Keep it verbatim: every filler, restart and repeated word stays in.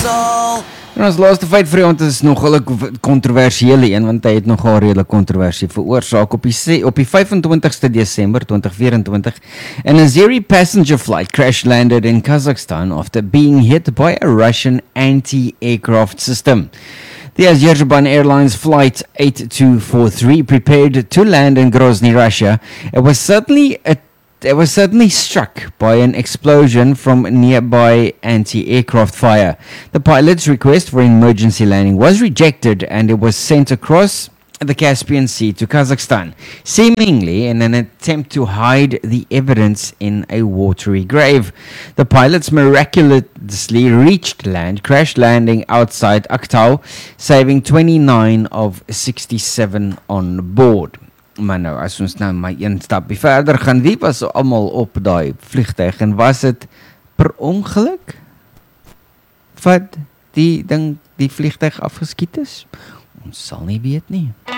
sal. En ons laaste feit vir ons is nogal 'n kontroversiële een, want hy het nogal redelik kontroversie veroorsaak. Op die, op die vyfentwintigste Desember tweeduisend vyf-en-twintig, an Azeri passenger flight crash landed in Kazakhstan after being hit by a Russian anti-aircraft system. The Azerbaijan Airlines Flight eight two four three prepared to land in Grozny, Russia. It was suddenly a It was suddenly struck by an explosion from nearby anti-aircraft fire. The pilot's request for emergency landing was rejected and it was sent across the Caspian Sea to Kazakhstan, seemingly in an attempt to hide the evidence in a watery grave. The pilots miraculously reached land, crash landing outside Aktau, saving twenty-nine of sixty-seven on board. Maar nou, as ons nou maar een stapie verder gaan, wie was allemaal op daai vliegtuig en was het per ongeluk wat die ding, die vliegtuig afgeskiet is? Ons sal nie weet nie.